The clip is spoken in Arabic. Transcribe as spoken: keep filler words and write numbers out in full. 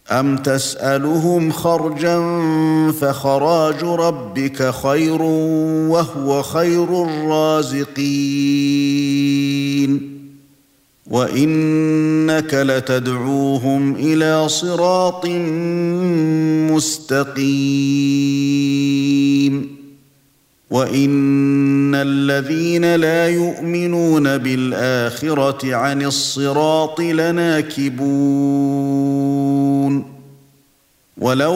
أَمْ تَسْأَلُهُمْ خَرْجًا فَخَرَاجُ رَبِّكَ خَيْرٌ وَهُوَ خَيْرُ الرَّازِقِينَ وَإِنَّكَ لَتَدْعُوهُمْ إِلَى صِرَاطٍ مُسْتَقِيمٍ وَإِنَّ الَّذِينَ لَا يُؤْمِنُونَ بِالْآخِرَةِ عَنِ الصِّرَاطِ لَنَاكِبُونَ ولو